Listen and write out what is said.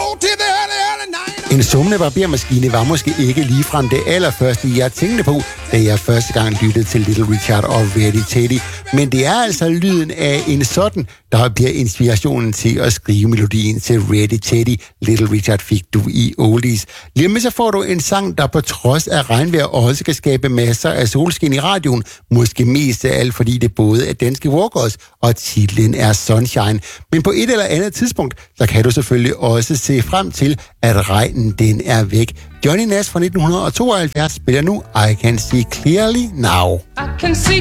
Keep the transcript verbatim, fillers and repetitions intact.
En summende barbermaskine var måske ikke ligefrem det allerførste, jeg tænkte på, da jeg første gang lyttede til Little Richard og Ready Teddy. Men det er altså lyden af en sådan, der bliver inspirationen til at skrive melodien til Ready Teddy. Little Richard fik du i oldies. Lige med så får du en sang, der på trods af regnvejr også kan skabe masser af solskin i radioen. Måske mest af alt, fordi det både er danske walkers, og titlen er Sunshine. Men på et eller andet tidspunkt, så kan du selvfølgelig også se frem til, at regnen den er væk. Johnny Nash fra nitten tooghalvfjerds spiller nu I Can See Clearly Now. I can see